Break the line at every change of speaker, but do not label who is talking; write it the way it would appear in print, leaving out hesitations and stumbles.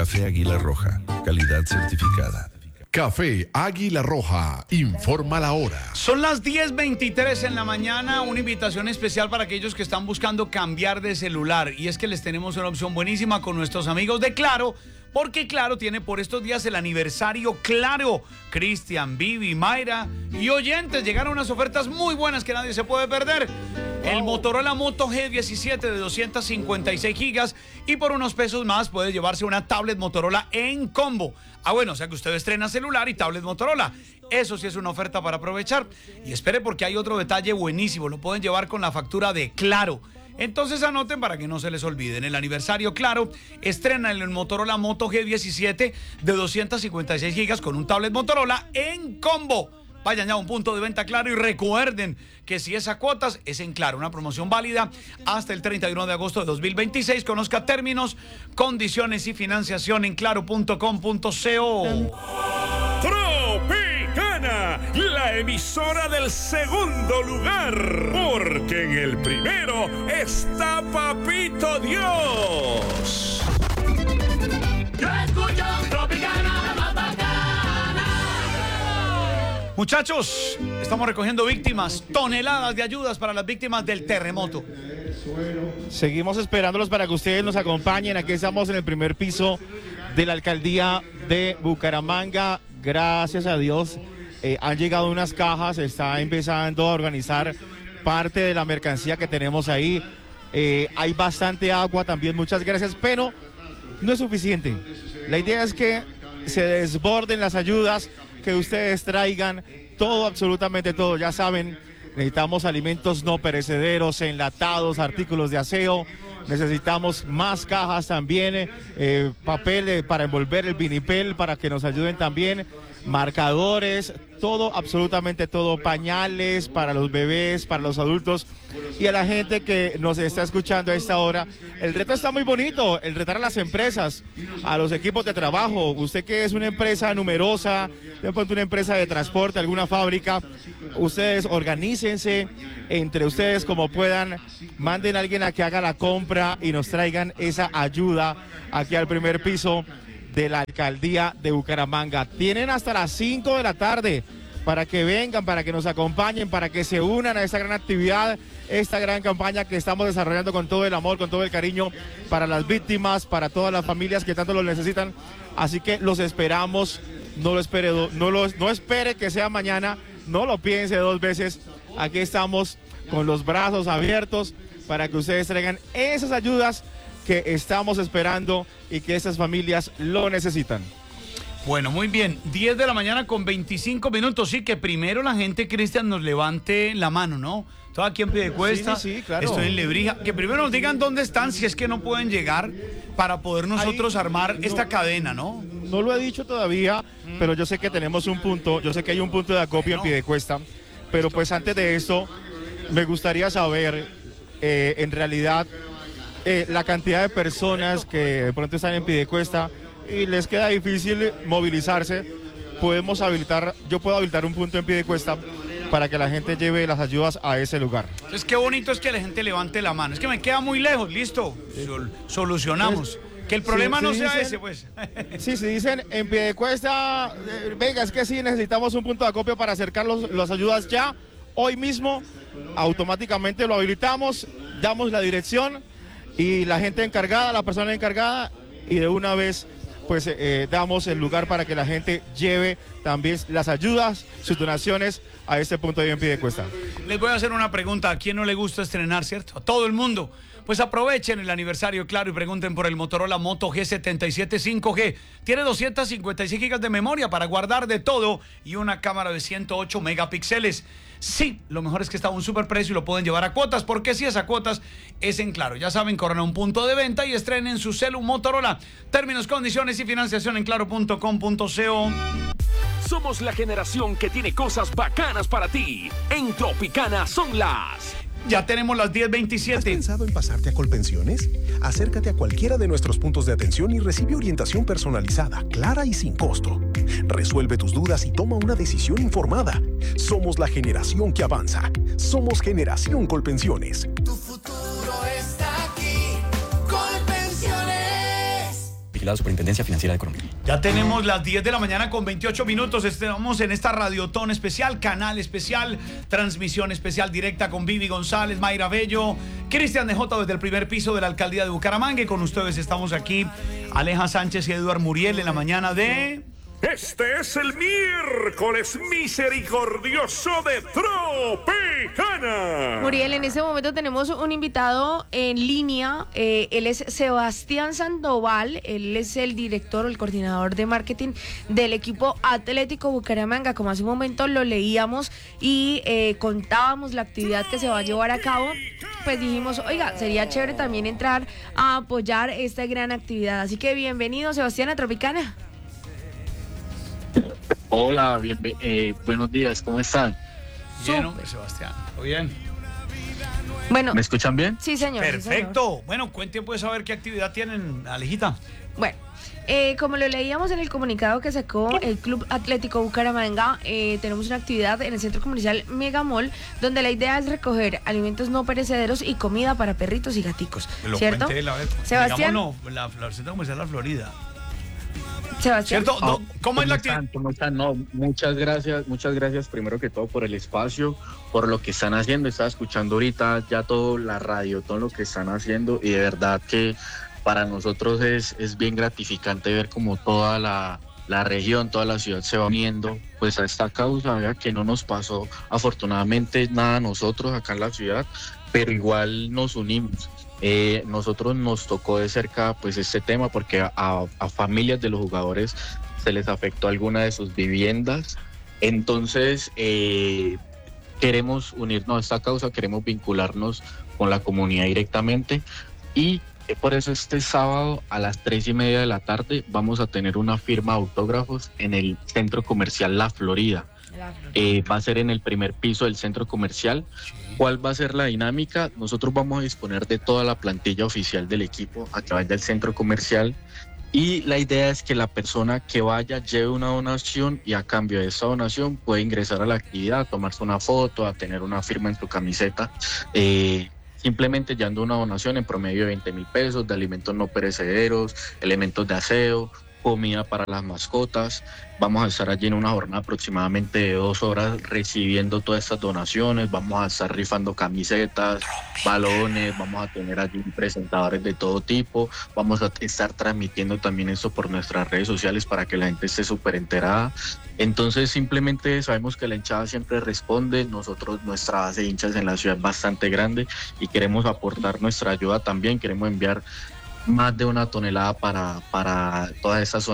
Café Águila Roja, calidad certificada.
Café Águila Roja, informa la hora.
Son las 10:23 en la mañana, una invitación especial para aquellos que están buscando cambiar de celular. Y es que les tenemos una opción buenísima con nuestros amigos de Claro, porque Claro tiene por estos días el aniversario Claro. Cristian, Vivi, Mayra y oyentes, llegaron unas ofertas muy buenas que nadie se puede perder. El Motorola Moto G17 de 256 gigas y por unos pesos más puede llevarse una tablet Motorola en combo. Bueno, o sea que usted estrena celular y tablet Motorola. Eso sí es una oferta para aprovechar. Y espere porque hay otro detalle buenísimo. Lo pueden llevar con la factura de Claro. Entonces anoten para que no se les olvide. En el aniversario Claro, estrena el Motorola Moto G17 de 256 gigas con un tablet Motorola en combo. Vayan ya a un punto de venta Claro y recuerden que si es a cuotas, es en Claro. Una promoción válida hasta el 31 de agosto de 2026. Conozca términos, condiciones y financiación en claro.com.co.
Tropicana, la emisora del segundo lugar, porque en el primero está Papito Dios.
Yo escucho Tropicana, la más bacana.
Muchachos, estamos recogiendo víctimas, toneladas de ayudas para las víctimas del terremoto.
Seguimos esperándolos para que ustedes nos acompañen. Aquí estamos en el primer piso de la alcaldía de Bucaramanga. Gracias a Dios han llegado unas cajas, está empezando a organizar parte de la mercancía que tenemos ahí. Hay bastante agua también, muchas gracias, pero no es suficiente. La idea es que se desborden las ayudas, que ustedes traigan todo, absolutamente todo. Ya saben, necesitamos alimentos no perecederos, enlatados, artículos de aseo. Necesitamos más cajas también, papel para envolver el vinipel para que nos ayuden también, marcadores, todo, absolutamente todo, pañales para los bebés, para los adultos y a la gente que nos está escuchando a esta hora. El reto está muy bonito, el retar a las empresas, a los equipos de trabajo. Usted que es una empresa numerosa, de pronto una empresa de transporte, alguna fábrica, ustedes organícense entre ustedes como puedan, manden a alguien a que haga la compra y nos traigan esa ayuda aquí al primer piso de la alcaldía de Bucaramanga. Tienen hasta las 5 de la tarde para que vengan, para que nos acompañen, para que se unan a esta gran actividad, esta gran campaña que estamos desarrollando con todo el amor, con todo el cariño para las víctimas, para todas las familias que tanto lo necesitan. Así que los esperamos, no espere que sea mañana, no lo piense dos veces. Aquí estamos con los brazos abiertos para que ustedes traigan esas ayudas que estamos esperando y que estas familias lo necesitan.
Bueno, muy bien, 10 de la mañana con 25 minutos. Sí, que primero la gente, Cristian, nos levante la mano, ¿no? Todo aquí en Piedecuesta,
sí, claro.
Estoy en Lebrija. Que primero nos digan dónde están, si es que no pueden llegar, para poder nosotros armar esta cadena, ¿no?
No lo he dicho todavía, pero yo sé que tenemos un punto, yo sé que hay un punto de acopio en Piedecuesta, pero pues antes de esto, me gustaría saber, en realidad, la cantidad de personas que de pronto están en Piedecuesta y les queda difícil movilizarse. Yo puedo habilitar un punto en Piedecuesta para que la gente lleve las ayudas a ese lugar.
Es que bonito es que la gente levante la mano. Es que me queda muy lejos, listo, solucionamos. Que el problema no sea ese, pues.
Sí, si dicen en Piedecuesta, venga, es que sí, necesitamos un punto de acopio para acercar las ayudas ya, hoy mismo, automáticamente lo habilitamos, damos la dirección y la gente encargada, la persona encargada, y de una vez pues damos el lugar para que la gente lleve también las ayudas, sus donaciones a este punto de en Piedecuesta.
Les voy a hacer una pregunta. ¿A quién no le gusta estrenar, cierto? A todo el mundo. Pues aprovechen el aniversario, claro, y pregunten por el Motorola Moto G77 5G. Tiene 256 gigas de memoria para guardar de todo y una cámara de 108 megapíxeles. Sí, lo mejor es que está a un super precio y lo pueden llevar a cuotas, porque si es a cuotas, es en Claro. Ya saben, corran a un punto de venta y estrenen su celu Motorola. Términos, condiciones y financiación en claro.com.co.
Somos la generación que tiene cosas bacanas para ti. En Tropicana son las...
Ya tenemos las 10:27.
¿Has pensado en pasarte a Colpensiones? Acércate a cualquiera de nuestros puntos de atención y recibe orientación personalizada, clara y sin costo. Resuelve tus dudas y toma una decisión informada. Somos la generación que avanza. Somos Generación Colpensiones.
Tu futuro está aquí. Colpensiones.
vigilado Superintendencia Financiera de Colombia.
Ya tenemos las 10 de la mañana con 28 minutos. Estamos en esta Radiotón especial, canal especial, transmisión especial directa con Vivi González, Mayra Bello, Cristian DJ desde el primer piso de la alcaldía de Bucaramanga. Y con ustedes estamos aquí, Aleja Sánchez y Eduard Muriel en la mañana de...
Este es el miércoles misericordioso de Tropicana.
Muriel, en este momento tenemos un invitado en línea. Él es Sebastián Sandoval. Él es el director o el coordinador de marketing del equipo Atlético Bucaramanga. Como hace un momento lo leíamos y contábamos la actividad que se va a llevar a cabo, pues dijimos, oiga, sería chévere también entrar a apoyar esta gran actividad. Así que bienvenido, Sebastián, a Tropicana.
Hola, buenos días, ¿cómo están?
Bien, hombre, Sebastián, ¿todo bien?
Bueno,
¿me escuchan bien?
Sí, señor.
Perfecto.
Sí, señor.
Bueno, cuenten pues a ver qué actividad tienen, Alejita.
Bueno, como lo leíamos en el comunicado que sacó el Club Atlético Bucaramanga, tenemos una actividad en el centro comercial Megamall, donde la idea es recoger alimentos no perecederos y comida para perritos y gaticos, ¿cierto? Sebastián.
La centro comercial La Florida.
Sebastián.
¿Cierto? ¿Cómo es la actividad?
¿Cómo están? No, muchas gracias primero que todo por el espacio, por lo que están haciendo. Estaba escuchando ahorita ya todo la radio, todo lo que están haciendo, y de verdad que para nosotros es bien gratificante ver como toda la región, toda la ciudad se va uniendo pues a esta causa, ¿verdad? Que no nos pasó afortunadamente nada a nosotros acá en la ciudad, pero igual nos unimos. Nosotros nos tocó de cerca pues este tema porque a familias de los jugadores se les afectó alguna de sus viviendas. Entonces queremos unirnos a esta causa, queremos vincularnos con la comunidad directamente, y por eso este sábado a las 3:30 de la tarde vamos a tener una firma de autógrafos en el centro comercial La Florida. Va a ser en el primer piso del centro comercial. ¿Cuál va a ser la dinámica? Nosotros vamos a disponer de toda la plantilla oficial del equipo a través del centro comercial, y la idea es que la persona que vaya lleve una donación, y a cambio de esa donación puede ingresar a la actividad, a tomarse una foto, a tener una firma en su camiseta, simplemente llevando una donación en promedio de 20.000 pesos de alimentos no perecederos, elementos de aseo, comida para las mascotas. Vamos a estar allí en una jornada aproximadamente de 2 horas recibiendo todas estas donaciones. Vamos a estar rifando camisetas, balones, vamos a tener allí presentadores de todo tipo. Vamos a estar transmitiendo también esto por nuestras redes sociales para que la gente esté súper enterada. Entonces simplemente sabemos que la hinchada siempre responde. Nosotros, nuestra base de hinchas en la ciudad es bastante grande y queremos aportar nuestra ayuda también. Queremos enviar más de 1 tonelada para todas esas zonas